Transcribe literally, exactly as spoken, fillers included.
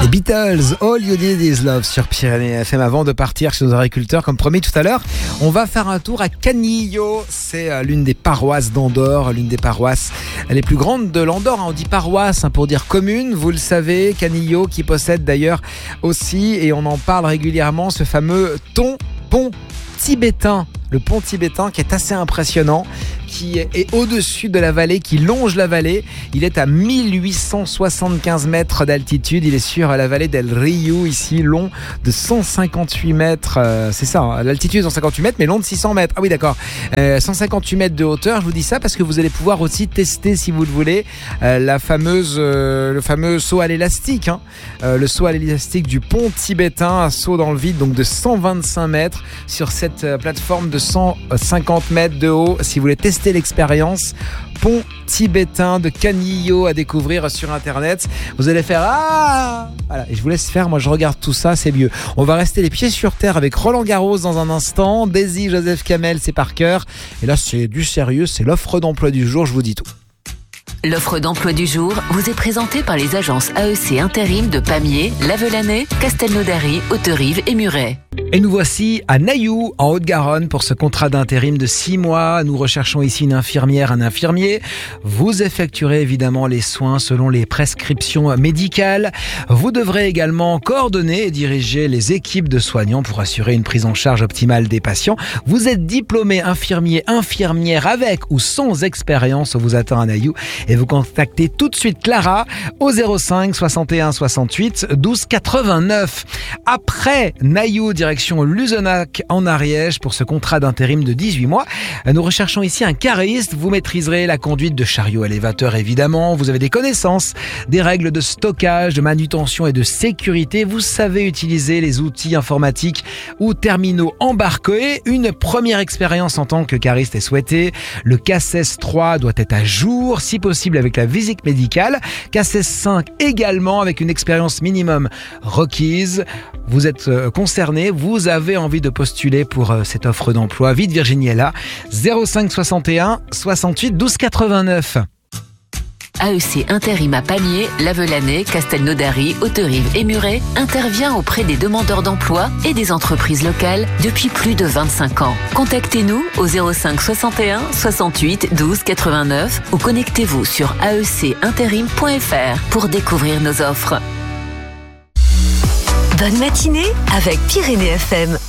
Les Beatles, All You Need Is Love sur Pyrénées F M. Avant de partir chez nos agriculteurs, comme promis tout à l'heure, on va faire un tour à Canillo. C'est l'une des paroisses d'Andorre, l'une des paroisses les plus grandes de l'Andorre. On dit paroisse hein, pour dire commune, vous le savez. Canillo qui possède d'ailleurs aussi, et on en parle régulièrement, ce fameux thon, pont tibétain. Le pont tibétain qui est assez impressionnant, qui est au-dessus de la vallée, qui longe la vallée. Il est à mille huit cent soixante-quinze mètres d'altitude. Il est sur la vallée del Rio, ici, long de cent cinquante-huit mètres. Euh, c'est ça, hein, l'altitude cent cinquante-huit mètres, mais long de six cents mètres. Ah oui, d'accord. Euh, cent cinquante-huit mètres de hauteur. Je vous dis ça parce que vous allez pouvoir aussi tester, si vous le voulez, euh, la fameuse, euh, le fameux saut à l'élastique. Hein. Euh, le saut à l'élastique du pont tibétain, un saut dans le vide, donc de cent vingt-cinq mètres sur cette euh, plateforme de cent cinquante mètres de haut. Si vous voulez tester l'expérience, pont tibétain de Canillo à découvrir sur internet. Vous allez faire ah voilà, et je vous laisse faire, moi je regarde tout ça, c'est mieux. On va rester les pieds sur terre avec Roland Garros dans un instant. Daisy, Joseph Kamel, c'est par cœur. Et là c'est du sérieux, c'est l'offre d'emploi du jour, je vous dis tout. L'offre d'emploi du jour vous est présentée par les agences A E C Intérim de Pamiers, Lavelanet, Castelnaudary, Hauterive et Muret. Et nous voici à Nailloux, en Haute-Garonne, pour ce contrat d'intérim de six mois. Nous recherchons ici une infirmière, un infirmier. Vous effectuerez évidemment les soins selon les prescriptions médicales. Vous devrez également coordonner et diriger les équipes de soignants pour assurer une prise en charge optimale des patients. Vous êtes diplômé infirmier, infirmière avec ou sans expérience, on vous attend à Nailloux. Et vous contactez tout de suite Clara au zéro cinq soixante et un soixante-huit douze quatre-vingt-neuf. Après Nailloux, direction Luzenac en Ariège pour ce contrat d'intérim de dix-huit mois. Nous recherchons ici un cariste. Vous maîtriserez la conduite de chariot élévateur évidemment. Vous avez des connaissances des règles de stockage, de manutention et de sécurité. Vous savez utiliser les outils informatiques ou terminaux embarqués. Une première expérience en tant que cariste est souhaitée. Le K S S trois doit être à jour, si possible avec la visite médicale. K S S cinq également avec une expérience minimum requise. Vous êtes concerné, vous avez envie de postuler pour cette offre d'emploi. Vite, Virginie est là. zéro cinq soixante et un soixante-huit douze quatre-vingt-neuf. A E C Intérim à Pamiers, Lavelanet, Castelnaudary, Hauterive et Muret intervient auprès des demandeurs d'emploi et des entreprises locales depuis plus de vingt-cinq ans. Contactez-nous au zéro cinq soixante et un soixante-huit douze quatre-vingt-neuf ou connectez-vous sur a e c intérim point f r pour découvrir nos offres. Bonne matinée avec Pyrénées F M.